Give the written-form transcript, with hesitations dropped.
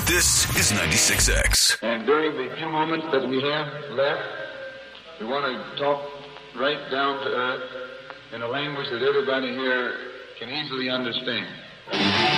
This is 96X. And during the few moments that we have left, we want to talk right down to earth in a language that everybody here can easily understand.